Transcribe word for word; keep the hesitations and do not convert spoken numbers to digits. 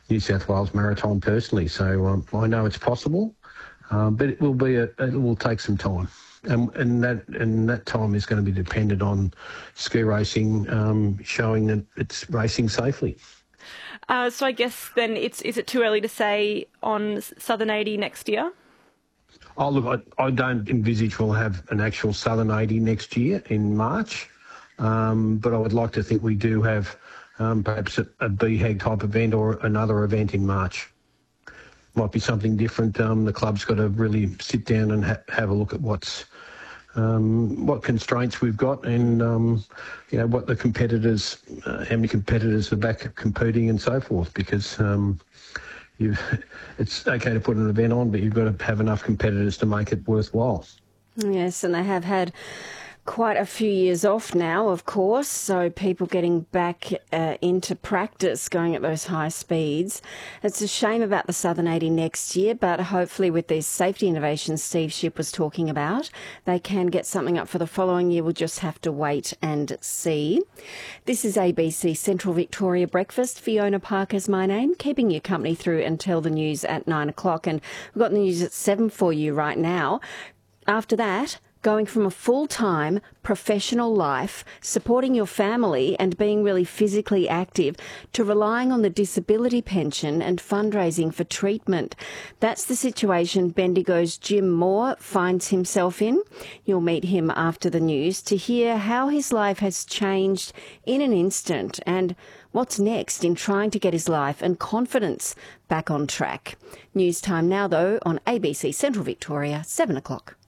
New South Wales Maritime personally, so um, I know it's possible, um, but it will be a, it will take some time, and, and that and that time is going to be dependent on ski racing um, showing that it's racing safely. Uh, so I guess then it's is it too early to say on Southern eighty next year? Oh, look, I, I don't envisage we'll have an actual Southern eighty next year in March, um, but I would like to think we do have um, perhaps a, a B HAG type event or another event in March. Might be something different. Um, the club's got to really sit down and ha- have a look at what's um, what constraints we've got, and um, you know what the competitors, uh, how many competitors are back competing, and so forth. Because um, you, it's okay to put an event on, but you've got to have enough competitors to make it worthwhile. Yes, and they have had quite a few years off now, of course, so people getting back uh, into practice going at those high speeds. It's a shame about the Southern eighty next year, but hopefully with these safety innovations Steve Shipp was talking about, they can get something up for the following year. We'll just have to wait and see. This is A B C Central Victoria Breakfast. Fiona Parker's my name, keeping you company through until the news at nine o'clock, and we've got the news at seven for you right now. After that, going from a full-time professional life, supporting your family and being really physically active, to relying on the disability pension and fundraising for treatment. That's the situation Bendigo's Jim Moore finds himself in. You'll meet him after the news to hear how his life has changed in an instant and what's next in trying to get his life and confidence back on track. News time now, though, on A B C Central Victoria, seven o'clock.